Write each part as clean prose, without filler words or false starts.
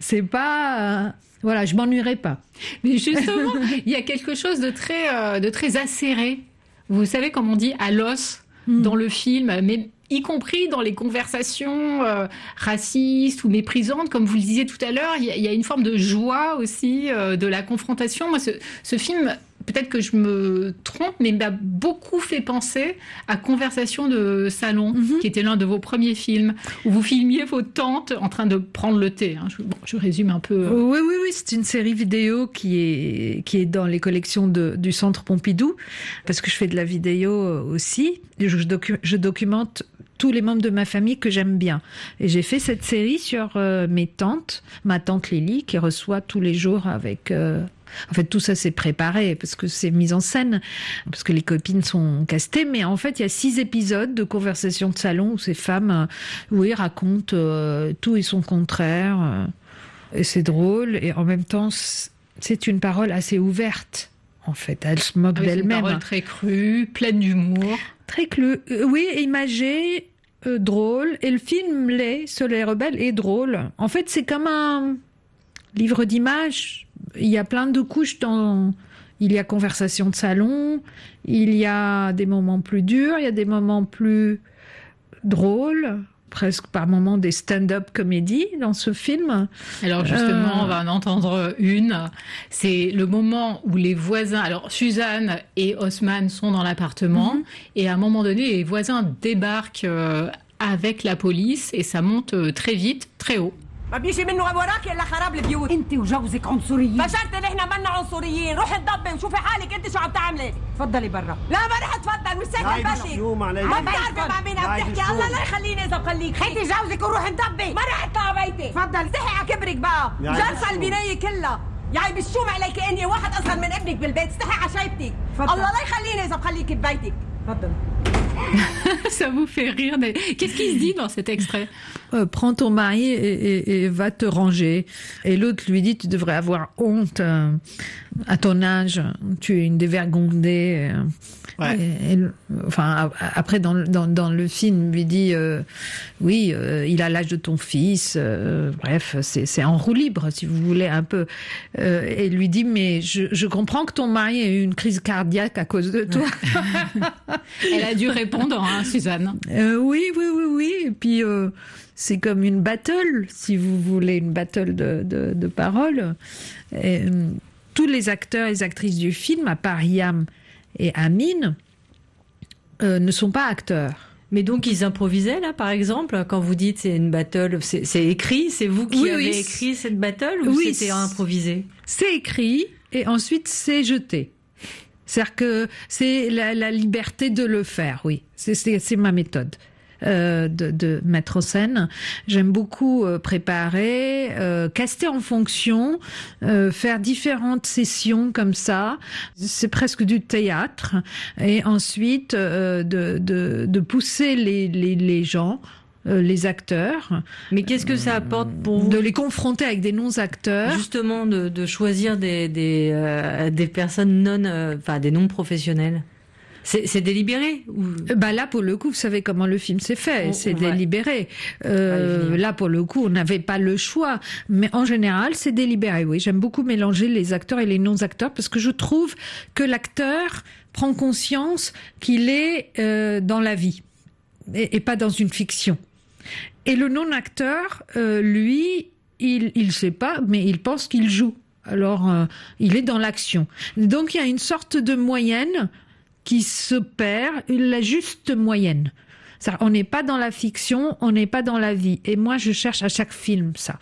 C'est pas... voilà, je m'ennuierai pas. Mais justement, il y a quelque chose de très acéré. Vous savez, comme on dit, à l'os dans le film, mais y compris dans les conversations racistes ou méprisantes, comme vous le disiez tout à l'heure, il y a une forme de joie aussi de la confrontation. Moi, ce film, peut-être que je me trompe, mais m'a beaucoup fait penser à Conversation de salon, qui était l'un de vos premiers films, où vous filmiez vos tantes en train de prendre le thé. Hein. Je résume un peu. Oui, c'est une série vidéo qui est dans les collections du Centre Pompidou, parce que je fais de la vidéo aussi. Je documente tous les membres de ma famille que j'aime bien. Et j'ai fait cette série sur mes tantes, ma tante Lily, qui reçoit tous les jours avec... En fait, tout ça, c'est préparé, parce que c'est mis en scène, parce que les copines sont castées. Mais en fait, il y a 6 épisodes de Conversations de salon où ces femmes, racontent tout et son contraire. Et c'est drôle. Et en même temps, c'est une parole assez ouverte, en fait. Elle se moque d'elle-même. C'est une parole très crue, pleine d'humour. Très crue. Oui, imagée, drôle. Et le film, Soleil rebelle, est drôle. En fait, c'est comme un livre d'images. Il y a plein de couches il y a Conversation de salon, il y a des moments plus durs, il y a des moments plus drôles, presque par moments des stand-up comédies dans ce film. Alors justement, on va en entendre une. C'est le moment où les voisins... Alors Suzanne et Haussmann sont dans l'appartement et à un moment donné, les voisins débarquent avec la police et ça monte très vite, très haut. ما بيجي منه وراك الا خراب البيوت. انت وجوزك عنصريين. بشرت ان احنا منا عنصريين، روحي انضبي وشوفي حالك انت شو عم تعملي. تفضلي برا. لا ما رح اتفضل، مش ساكن بشي. ما بتعرفي مع مين عم تحكي، الله لا يخليني اذا بخليك. خيتي جوزك وروحي انضبي. ما رح اطلع بيتي. تفضل، استحي على كبرك بقى. جالسه البنايه كلها. يعني بالشوم عليك اني واحد اصغر من ابنك بالبيت، استحي على شيبتك. الله لا يخليني اذا بخليك ببيتك. تفضل. Ça vous fait rire. Mais qu'est-ce qu'il se dit dans cet extrait ? Prends ton mari et va te ranger. Et l'autre lui dit, tu devrais avoir honte à ton âge. Tu es une dévergondée. Ouais. Après, dans le film, il lui dit, il a l'âge de ton fils. Bref, c'est en roue libre, si vous voulez, un peu. Et lui dit, mais je comprends que ton mari ait eu une crise cardiaque à cause de toi. Elle a dû répondre, hein, Suzanne. Oui. Et puis, c'est comme une battle, si vous voulez, une battle de paroles. Et, tous les acteurs et les actrices du film, à part Yam et Amine, ne sont pas acteurs. Mais donc, ils improvisaient, là, par exemple, quand vous dites c'est une battle, c'est écrit, c'est vous qui avez écrit cette battle ou c'était improvisé ? C'est écrit et ensuite c'est jeté. C'est-à-dire que c'est la liberté de le faire, oui. C'est ma méthode. De mettre en scène. J'aime beaucoup préparer, caster en fonction, faire différentes sessions comme ça. C'est presque du théâtre. Et ensuite, de pousser les gens, les acteurs. Mais qu'est-ce que ça apporte pour vous ? De les confronter avec des non-acteurs. Justement, de choisir des personnes des non-professionnels. C'est délibéré ou... Là, pour le coup, vous savez comment le film s'est fait. C'est délibéré. Là, pour le coup, on n'avait pas le choix. Mais en général, c'est délibéré. Oui, j'aime beaucoup mélanger les acteurs et les non-acteurs parce que je trouve que l'acteur prend conscience qu'il est dans la vie et pas dans une fiction. Et le non-acteur, lui, il sait pas, mais il pense qu'il joue. Alors, il est dans l'action. Donc, il y a une sorte de moyenne qui se perd, la juste moyenne. On n'est pas dans la fiction, on n'est pas dans la vie. Et moi, je cherche à chaque film ça.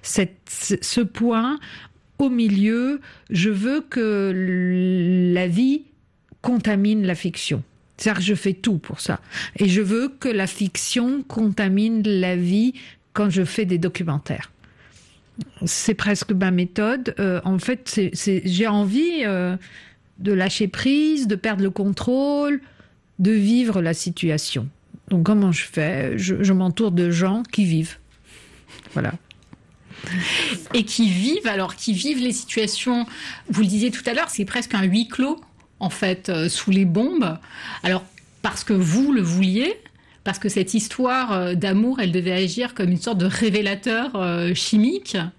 Ce point au milieu, je veux que la vie contamine la fiction. C'est-à-dire que je fais tout pour ça. Et je veux que la fiction contamine la vie quand je fais des documentaires. C'est presque ma méthode. En fait, j'ai envie... de lâcher prise, de perdre le contrôle, de vivre la situation. Donc comment je fais ? Je m'entoure de gens qui vivent. Voilà. Et qui vivent les situations, vous le disiez tout à l'heure, c'est presque un huis clos, en fait, sous les bombes. Alors, parce que vous le vouliez, parce que cette histoire d'amour, elle devait agir comme une sorte de révélateur chimique.